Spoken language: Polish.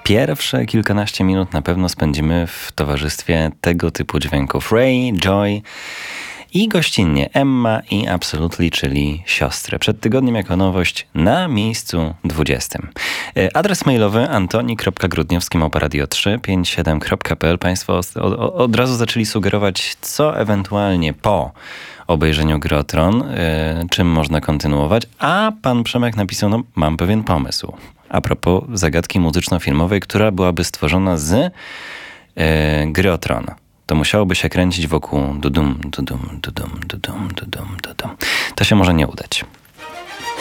pierwsze kilkanaście minut na pewno spędzimy w towarzystwie tego typu dźwięków. Ray, Joy i gościnnie Emma i Absolutely, czyli siostry. Przed tygodniem jako nowość na miejscu 20. Adres mailowy antoni.grudniowski@radio357.pl. Państwo od razu zaczęli sugerować, co ewentualnie po obejrzeniu Gry o Tron, czym można kontynuować, a pan Przemek napisał, no mam pewien pomysł. A propos zagadki muzyczno-filmowej, która byłaby stworzona z Gry o Tron. To musiałoby się kręcić wokół dudum, dudum, dudum, dudum, dudum, dudum. To się może nie udać.